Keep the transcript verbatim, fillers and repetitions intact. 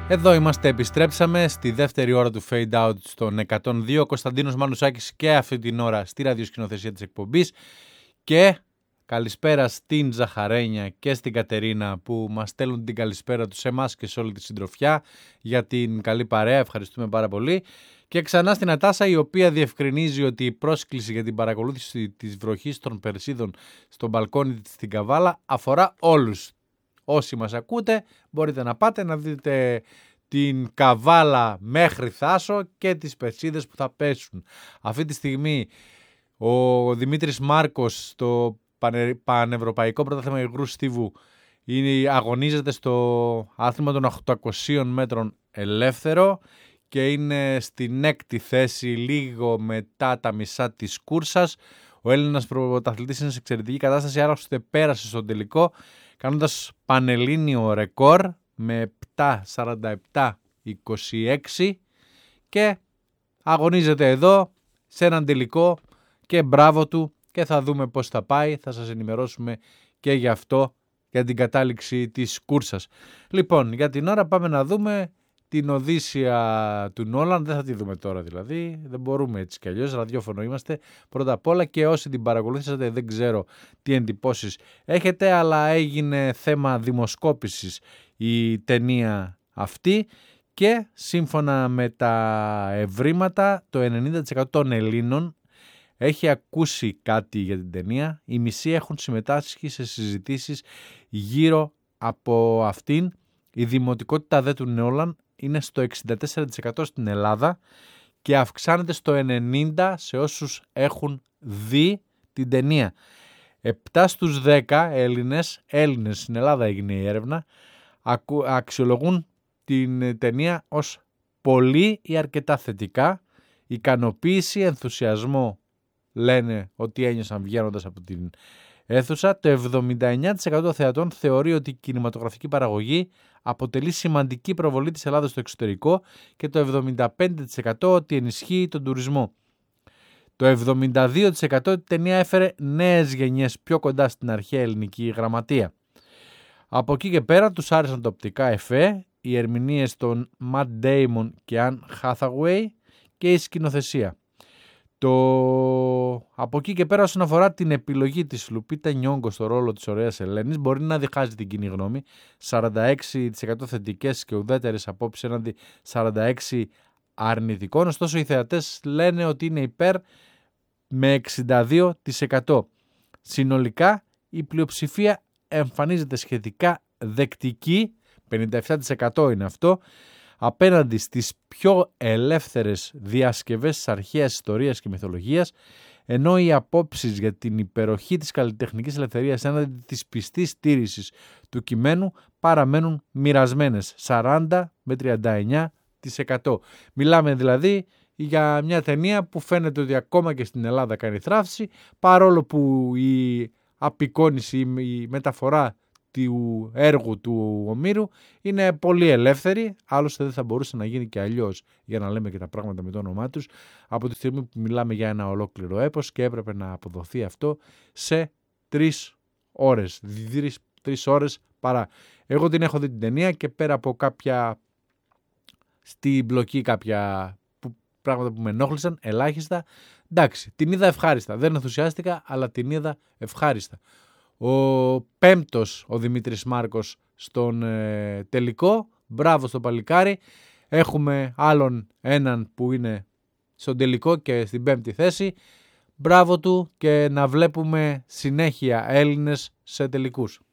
Εδώ είμαστε, επιστρέψαμε στη δεύτερη ώρα του Fade Out στον εκατόν δύο. Κωνσταντίνος Μανουσάκης και αυτή την ώρα στη ραδιοσκηνοθεσία της εκπομπής. Και καλησπέρα στην Ζαχαρένια και στην Κατερίνα που μας στέλνουν την καλησπέρα τους σε εμάς και σε όλη τη συντροφιά για την καλή παρέα. Ευχαριστούμε πάρα πολύ. Και ξανά στην Νατάσα, η οποία διευκρινίζει ότι η πρόσκληση για την παρακολούθηση της βροχής των Περσίδων στο μπαλκόνι της στην Καβάλα αφορά όλους. Όσοι μας ακούτε μπορείτε να πάτε να δείτε την Καβάλα μέχρι Θάσο και τις Περσίδες που θα πέσουν. Αυτή τη στιγμή ο Δημήτρης Μάρκος στο Πανευρωπαϊκό Πρωτάθλημα Υγρού Στίβου αγωνίζεται στο άθλημα των οκτακοσίων μέτρων ελεύθερο και είναι στην έκτη θέση λίγο μετά τα μισά της κούρσας. Ο Έλληνας πρωταθλητής είναι σε εξαιρετική κατάσταση, άλλωστε πέρασε στον τελικό κάνοντας πανελλήνιο ρεκόρ με επτά σαράντα επτά είκοσι έξι και αγωνίζεται εδώ σε έναν τελικό και μπράβο του και θα δούμε πώς θα πάει. Θα σας ενημερώσουμε και γι' αυτό, για την κατάληξη της κούρσας. Λοιπόν, για την ώρα πάμε να δούμε την Οδύσσια του Νόλαν. Δεν θα τη δούμε τώρα δηλαδή, δεν μπορούμε έτσι κι αλλιώς, ραδιόφωνο είμαστε πρώτα απ' όλα και όσοι την παρακολουθήσατε δεν ξέρω τι εντυπώσεις έχετε, αλλά έγινε θέμα δημοσκόπησης η ταινία αυτή και σύμφωνα με τα ευρήματα το ενενήντα τοις εκατό των Ελλήνων έχει ακούσει κάτι για την ταινία, οι μισοί έχουν συμμετάσχει σε συζητήσεις γύρω από αυτήν. Η δημοτικότητα δε του Νόλαν είναι στο εξήντα τέσσερα τοις εκατό στην Ελλάδα και αυξάνεται στο ενενήντα τοις εκατό σε όσους έχουν δει την ταινία. επτά στους δέκα Έλληνες, Έλληνες στην Ελλάδα έγινε η έρευνα, αξιολογούν την ταινία ως πολύ ή αρκετά θετικά. Ικανοποίηση, ενθουσιασμό λένε ότι ένιωσαν βγαίνοντας από την αίθουσα. Το εβδομήντα εννέα τοις εκατό των θεατών θεωρεί ότι η κινηματογραφική παραγωγή αποτελεί σημαντική προβολή της Ελλάδας στο εξωτερικό και το εβδομήντα πέντε τοις εκατό ότι ενισχύει τον τουρισμό. Το εβδομήντα δύο τοις εκατό ότι η ταινία έφερε νέες γενιές πιο κοντά στην αρχαία ελληνική γραμματεία. Από εκεί και πέρα τους άρεσαν τα οπτικά εφέ, οι ερμηνείες των Matt Damon και Anne Hathaway και η σκηνοθεσία. Το... Από εκεί και πέρα όσον αφορά την επιλογή της Λουπίτα Νιόγκο στο ρόλο της ωραίας Ελένης μπορεί να διχάζει την κοινή γνώμη. σαράντα έξι τοις εκατό θετικές και ουδέτερες απόψεις έναντι σαράντα έξι τοις εκατό αρνητικών. Ωστόσο οι θεατές λένε ότι είναι υπέρ με εξήντα δύο τοις εκατό. Συνολικά η πλειοψηφία εμφανίζεται σχετικά δεκτική, πενήντα επτά τοις εκατό είναι αυτό, απέναντι στις πιο ελεύθερες διασκευές της αρχαίας ιστορίας και μυθολογίας, ενώ οι απόψεις για την υπεροχή της καλλιτεχνικής ελευθερίας έναντι της πιστής στήρησης του κειμένου παραμένουν μοιρασμένες, σαράντα με τριάντα εννέα τοις εκατό. Μιλάμε δηλαδή για μια ταινία που φαίνεται ότι ακόμα και στην Ελλάδα κάνει θράψη, παρόλο που η απεικόνιση, η μεταφορά του έργου του Ομήρου είναι πολύ ελεύθερη, άλλωστε δεν θα μπορούσε να γίνει και αλλιώς, για να λέμε και τα πράγματα με το όνομά τους, από τη στιγμή που μιλάμε για ένα ολόκληρο έπος και έπρεπε να αποδοθεί αυτό σε τρεις ώρες, τρεις, τρεις ώρες παρά. Εγώ την έχω δει την ταινία και πέρα από κάποια στην μπλοκή κάποια που, πράγματα που με ενόχλησαν ελάχιστα, εντάξει, την είδα ευχάριστα, δεν ενθουσιάστηκα αλλά την είδα ευχάριστα. Ο πέμπτος ο Δημήτρης Μάρκος στον ε, τελικό, μπράβο στο παλικάρι. Έχουμε άλλον έναν που είναι στον τελικό και στην πέμπτη θέση, μπράβο του και να βλέπουμε συνέχεια Έλληνες σε τελικούς.